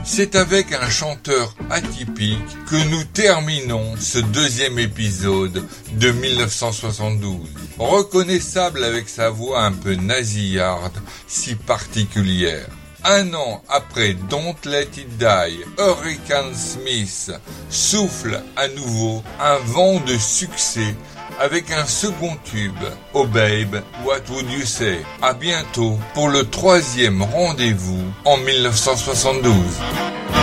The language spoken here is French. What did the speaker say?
C'est avec un chanteur atypique que nous terminons ce deuxième épisode de 1972. Reconnaissable avec sa voix un peu nasillarde, si particulière. Un an après Don't Let It Die, Hurricane Smith souffle à nouveau un vent de succès avec un second tube, Oh Babe, What Would You Say? À bientôt pour le troisième rendez-vous en 1972.